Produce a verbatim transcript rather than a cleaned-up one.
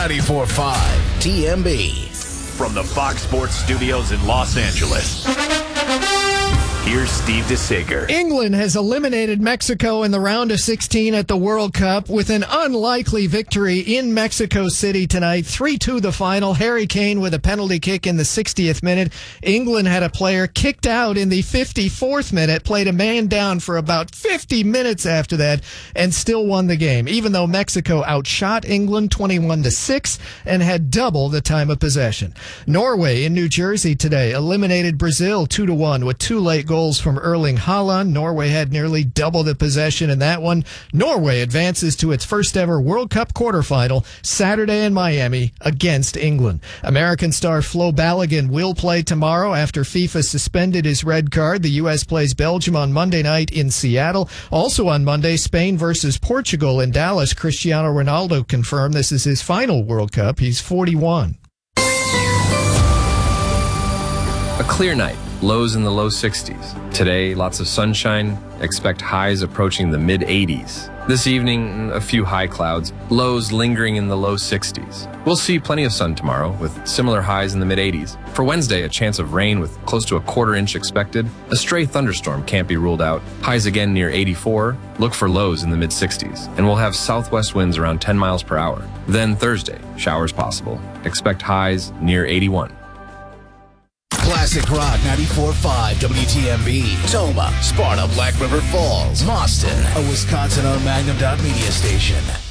ninety-four point five T M B. From the Fox Sports Studios in Los Angeles, here's Steve DeSager. England has eliminated Mexico in the round of sixteen at the World Cup with an unlikely victory in Mexico City tonight. three two the final. Harry Kane with a penalty kick in the sixtieth minute. England had a player kicked out in the fifty-fourth minute, played a man down for about fifty minutes after that, and still won the game, even though Mexico outshot England twenty-one to six and had double the time of possession. Norway in New Jersey today eliminated Brazil two to one with two late goals from Erling Haaland. Norway had nearly double the possession in that one. Norway advances to its first ever World Cup quarterfinal Saturday in Miami against England. American star Flo Balogun will play tomorrow after FIFA suspended his red card. The U S plays Belgium on Monday night in Seattle. Also on Monday, Spain versus Portugal in Dallas. Cristiano Ronaldo confirmed this is his final World Cup. He's forty-one. A clear night, lows in the low sixties. Today, lots of sunshine, expect highs approaching the mid eighties. This evening, a few high clouds, lows lingering in the low sixties. We'll see plenty of sun tomorrow with similar highs in the mid eighties. For Wednesday, a chance of rain with close to a quarter inch expected. A stray thunderstorm can't be ruled out. Highs again near eighty-four. Look for lows in the mid sixties. And we'll have southwest winds around ten miles per hour. Then Thursday, showers possible. Expect highs near eighty-one. Classic Rock ninety-four point five W T M B. Toma, Sparta, Black River Falls, Boston, a Wisconsin-owned Magnum Dot Media station.